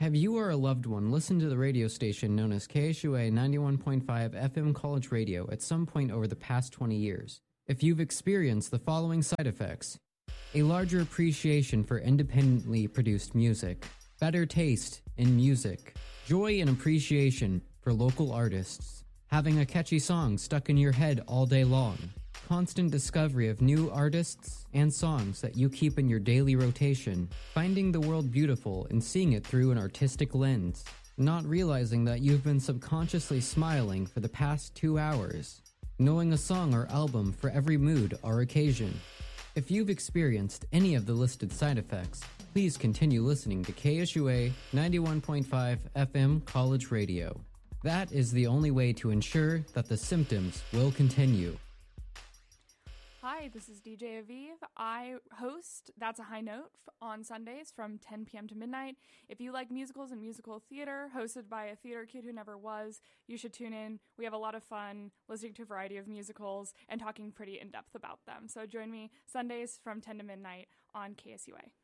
Have you or a loved one listened to the radio station known as KSUA 91.5 FM College Radio at some point over the past 20 years? If you've experienced the following side effects: a larger appreciation for independently produced music, better taste in music, joy and appreciation for local artists, having a catchy song stuck in your head all day long, constant discovery of new artists and songs that you keep in your daily rotation, finding the world beautiful and seeing it through an artistic lens, not realizing that you've been subconsciously smiling for the past 2 hours, knowing a song or album for every mood or occasion. If you've experienced any of the listed side effects, please continue listening to KSUA 91.5 FM College Radio. That is the only way to ensure that the symptoms will continue. Hi, this is DJ Aviv. I host That's a High Note on Sundays from 10 p.m. to midnight. If you like musicals and musical theater, hosted by a theater kid who never was, you should tune in. We have a lot of fun listening to a variety of musicals and talking pretty in-depth about them. So join me Sundays from 10 to midnight on KSUA.